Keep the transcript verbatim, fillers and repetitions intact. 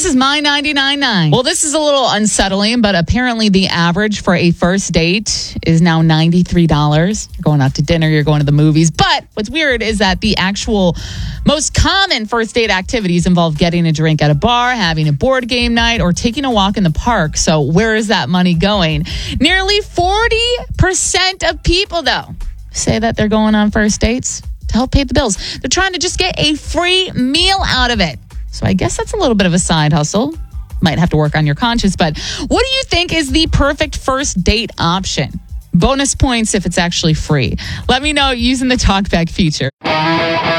This is My ninety-nine point nine. Well, this is a little unsettling, but apparently the average for a first date is now ninety-three dollars. You're going out to dinner, you're going to the movies. But what's weird is that the actual most common first date activities involve getting a drink at a bar, having a board game night, or taking a walk in the park. So where is that money going? Nearly forty percent of people, though, say that they're going on first dates to help pay the bills. They're trying to just get a free meal out of it. So I guess that's a little bit of a side hustle. Might have to work on your conscience. But what do you think is the perfect first date option? Bonus points if it's actually free. Let me know using the TalkBack feature.